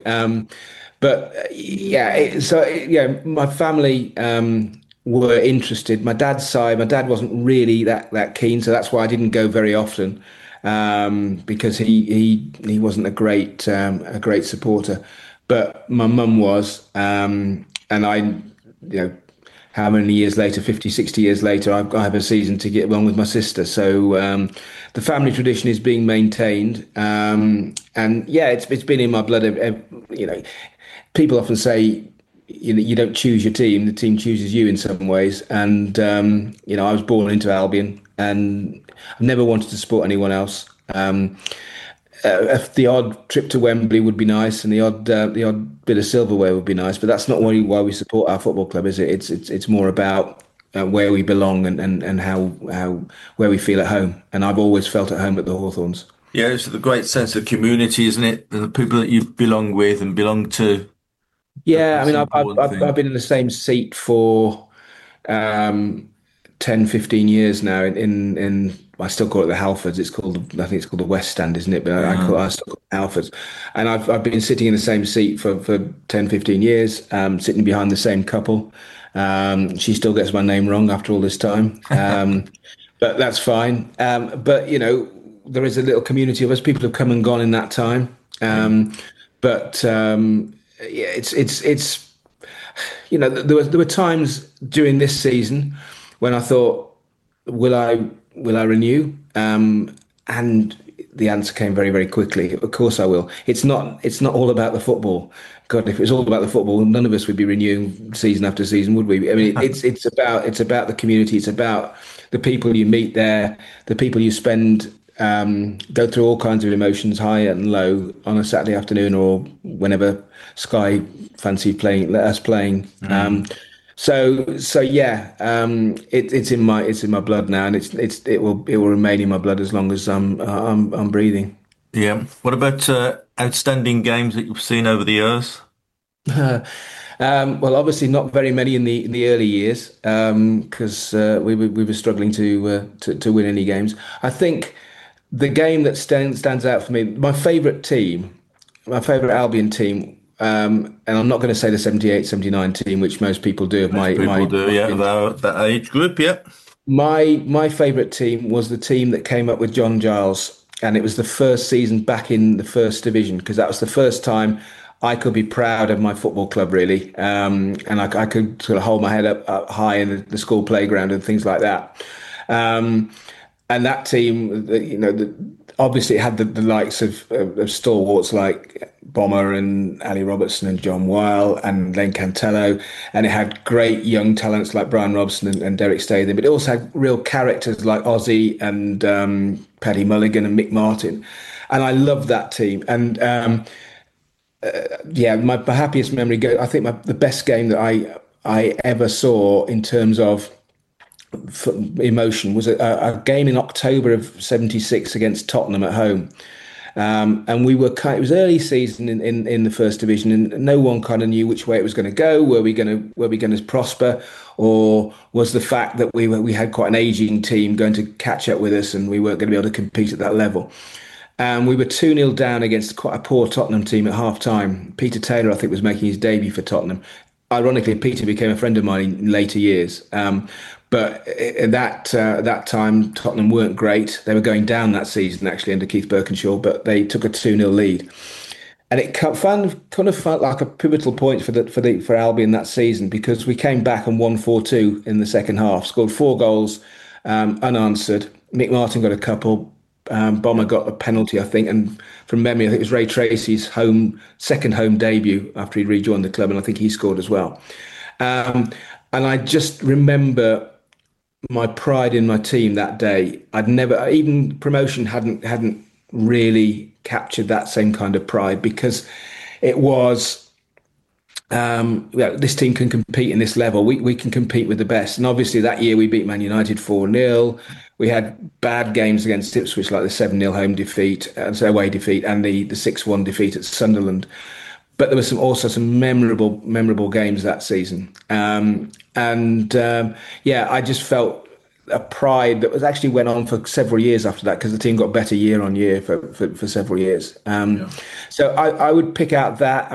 My family were interested. My dad's side, my dad wasn't really that keen, so that's why I didn't go very often, because he wasn't a great supporter. But my mum was, and how many years later, 50, 60 years later, I have a season to get along with my sister. So the family tradition is being maintained. And yeah, it's been in my blood. People often say, you don't choose your team, the team chooses you in some ways. And, I was born into Albion and I've never wanted to support anyone else. If the odd trip to Wembley would be nice, and the odd bit of silverware would be nice, but that's not why we support our football club, is it? It's more about where we belong and how where we feel at home. And I've always felt at home at the Hawthorns. Yeah, it's the great sense of community, isn't it? The people that you belong with and belong to. Yeah, I That's mean, the important I've thing. been in the same seat for um, 10, 15 years now. In I still call it the Halfords. I think it's called the West Stand, isn't it? But I still call it Halfords. And I've been sitting in the same seat for 10, 15 years, sitting behind the same couple. She still gets my name wrong after all this time. But that's fine. But there is a little community of us. People have come and gone in that time. Yeah. But yeah, it's there were times during this season when I thought, will I renew? And the answer came very, very quickly. Of course I will. It's not all about the football. God, if it was all about the football, none of us would be renewing season after season, would we? I mean, it's about the community. It's about the people you meet there, the people you spend go through all kinds of emotions, high and low, on a Saturday afternoon or whenever Sky fancy playing, let us playing. So yeah, it's in my blood now, and it will remain in my blood as long as I'm breathing. Yeah. What about outstanding games that you've seen over the years? Well, obviously not very many in the early years, because we were struggling to win any games. I think the game that stands out for me, my favourite Albion team, and I'm not going to say the 78, 79 team, which most people do. Of Most people do, yeah, that age group, yeah. my favourite team was the team that came up with John Giles, and it was the first season back in the first division, because that was the first time I could be proud of my football club, really, and I could sort of hold my head up high in the school playground and things like that. Um, and that team, obviously it had the likes of stalwarts like Bomber and Ali Robertson and John Weil and Len Cantello, and it had great young talents like Brian Robson and Derek Statham. But it also had real characters like Ozzy and Paddy Mulligan and Mick Martin, and I loved that team. And yeah, my happiest memory go. I think the best game that I ever saw in terms of emotion was a game in October of '76 against Tottenham at home. And it was early season in the first division, and no one kind of knew which way it was going to go. Were we going to prosper, or was the fact that we had quite an aging team going to catch up with us, and we weren't going to be able to compete at that level? And we were 2-0 down against quite a poor Tottenham team at half time. Peter Taylor, I think, was making his debut for Tottenham. Ironically, Peter became a friend of mine in later years. But at that time, Tottenham weren't great. They were going down that season, actually, under Keith Birkinshaw, but they took a 2-0 lead. And it kind of felt like a pivotal point for Albion that season, because we came back and won 4-2 in the second half, scored 4 goals unanswered. Mick Martin got a couple. Bomber got a penalty, I think, and from memory, I think it was Ray Tracy's second home debut after he rejoined the club, and I think he scored as well. And I just remember my pride in my team that day. I'd never, even promotion hadn't really captured that same kind of pride, because it was. This team can compete in this level. We can compete with the best. And obviously that year we beat Man United 4-0. We had bad games against Ipswich, like the 7-0 home defeat, away defeat, and the 6-1 defeat at Sunderland. But there were also some memorable games that season. Yeah, I just felt a pride that actually went on for several years after that, because the team got better year on year for several years. Yeah. So I would pick out that.